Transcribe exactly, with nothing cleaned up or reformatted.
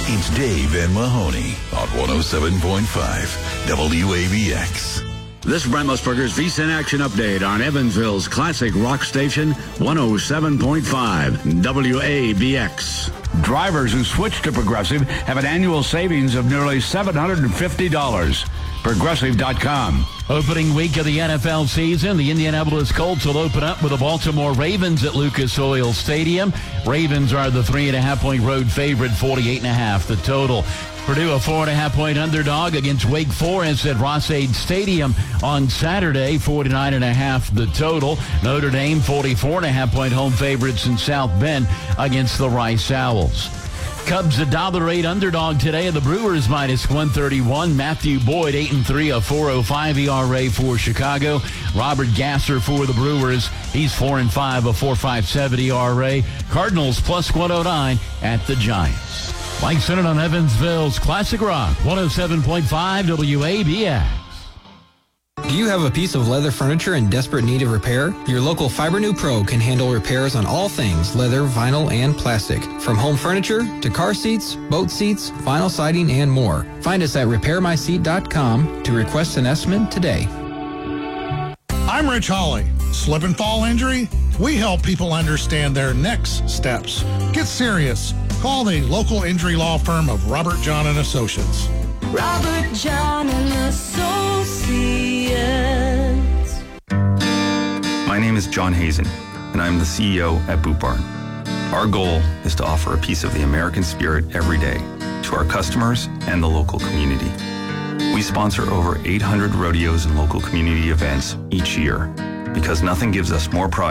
It's Dave and Mahoney on one oh seven point five W A B X. This is Brent Musburger's VSiN Action Update on Evansville's classic rock station, one oh seven point five W A B X. Drivers who switch to Progressive have an annual savings of nearly seven hundred fifty dollars. Progressive dot com. Opening week of the N F L season, the Indianapolis Colts will open up with the Baltimore Ravens at Lucas Oil Stadium. Ravens are the three and a half point road favorite, forty-eight and a half the total. Purdue a four and a half point underdog against Wake Forest at Ross-Ade Stadium on Saturday, forty-nine and a half the total. Notre Dame forty-four and a half point home favorites in South Bend against the Rice Owls. Cubs a one dollar eight underdog today, and the Brewers minus one thirty-one. Matthew Boyd eight and three, a four oh five E R A for Chicago. Robert Gasser for the Brewers, he's four and five, a four fifty-seven E R A. Cardinals plus one oh nine at the Giants. Mike Sennett on Evansville's Classic Rock, one oh seven point five W A B X. Do you have a piece of leather furniture in desperate need of repair? Your local Fibernew Pro can handle repairs on all things leather, vinyl, and plastic. From home furniture to car seats, boat seats, vinyl siding, and more. Find us at repair my seat dot com to request an estimate today. I'm Rich Hawley. Slip and fall injury? We help people understand their next steps. Get serious. Call the local injury law firm of Robert John and Associates. Robert John and Associates. My name is John Hazen, and I'm the C E O at Boot Barn. Our goal is to offer a piece of the American spirit every day to our customers and the local community. We sponsor over eight hundred rodeos and local community events each year because nothing gives us more pride